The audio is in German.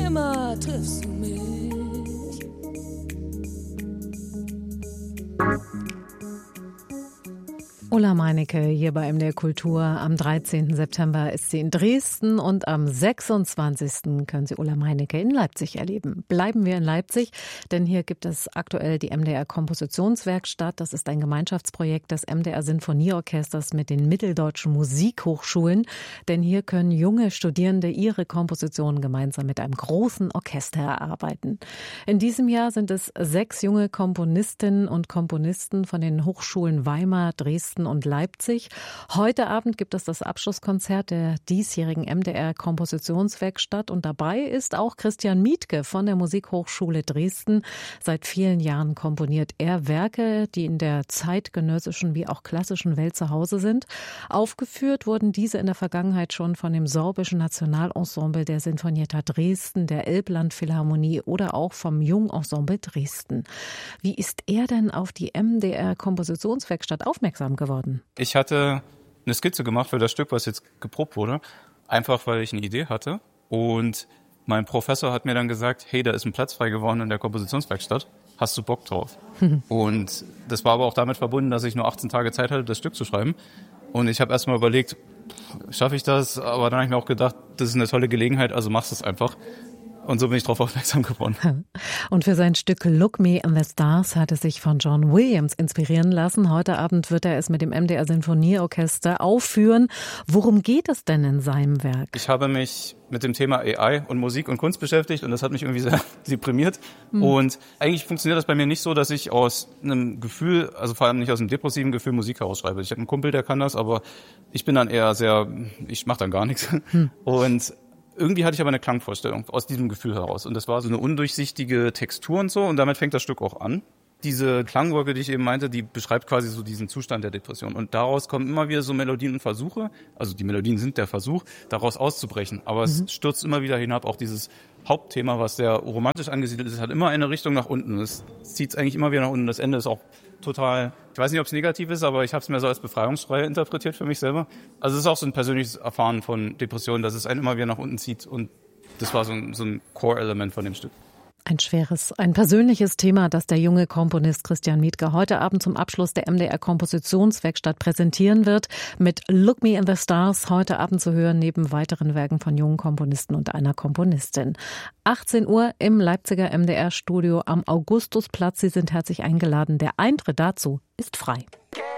Zimmer triffst du mich. Ulla Meinecke hier bei MDR Kultur. Am 13. September ist sie in Dresden und am 26. können Sie Ulla Meinecke in Leipzig erleben. Bleiben wir in Leipzig, denn hier gibt es aktuell die MDR Kompositionswerkstatt. Das ist ein Gemeinschaftsprojekt des MDR Sinfonieorchesters mit den Mitteldeutschen Musikhochschulen. Denn hier können junge Studierende ihre Kompositionen gemeinsam mit einem großen Orchester erarbeiten. In diesem Jahr sind es 6 junge Komponistinnen und Komponisten von den Hochschulen Weimar, Dresden und Leipzig. Heute Abend gibt es das Abschlusskonzert der diesjährigen MDR Kompositionswerkstatt und dabei ist auch Christian Mietke von der Musikhochschule Dresden. Seit vielen Jahren komponiert er Werke, die in der zeitgenössischen wie auch klassischen Welt zu Hause sind. Aufgeführt wurden diese in der Vergangenheit schon von dem Sorbischen Nationalensemble der Sinfonietta Dresden, der Elbland-Philharmonie oder auch vom Jungensemble Dresden. Wie ist er denn auf die MDR Kompositionswerkstatt aufmerksam geworden? Ich hatte eine Skizze gemacht für das Stück, was jetzt geprobt wurde, einfach weil ich eine Idee hatte. Und mein Professor hat mir dann gesagt, hey, da ist ein Platz frei geworden in der Kompositionswerkstatt. Hast du Bock drauf? Und das war aber auch damit verbunden, dass ich nur 18 Tage Zeit hatte, das Stück zu schreiben. Und ich habe erst mal überlegt, schaffe ich das? Aber dann habe ich mir auch gedacht, das ist eine tolle Gelegenheit, also machst es einfach. Und so bin ich darauf aufmerksam geworden. Und für sein Stück Look Me in the Stars hat es sich von John Williams inspirieren lassen. Heute Abend wird er es mit dem MDR Sinfonieorchester aufführen. Worum geht es denn in seinem Werk? Ich habe mich mit dem Thema AI und Musik und Kunst beschäftigt und das hat mich irgendwie sehr deprimiert. Und eigentlich funktioniert das bei mir nicht so, dass ich aus einem Gefühl, also vor allem nicht aus einem depressiven Gefühl Musik herausschreibe. Ich habe einen Kumpel, der kann das, aber ich bin dann eher ich mache dann gar nichts. Und irgendwie hatte ich aber eine Klangvorstellung aus diesem Gefühl heraus. Und das war so eine undurchsichtige Textur und so. Und damit fängt das Stück auch an. Diese Klangwolke, die ich eben meinte, die beschreibt quasi so diesen Zustand der Depression. Und daraus kommen immer wieder so Melodien und Versuche. Also die Melodien sind der Versuch, daraus auszubrechen. Aber es stürzt immer wieder hinab. Auch dieses Hauptthema, was sehr romantisch angesiedelt ist, hat immer eine Richtung nach unten. Es zieht es eigentlich immer wieder nach unten. Das Ende ist auch total, ich weiß nicht, ob es negativ ist, aber ich habe es mir so als Befreiungsschrei interpretiert für mich selber. Also es ist auch so ein persönliches Erfahren von Depressionen, dass es einen immer wieder nach unten zieht und das war so ein Core-Element von dem Stück. Ein persönliches Thema, das der junge Komponist Christian Mietke heute Abend zum Abschluss der MDR Kompositionswerkstatt präsentieren wird. Mit Look Me in the Stars heute Abend zu hören, neben weiteren Werken von jungen Komponisten und einer Komponistin. 18 Uhr im Leipziger MDR-Studio am Augustusplatz. Sie sind herzlich eingeladen. Der Eintritt dazu ist frei.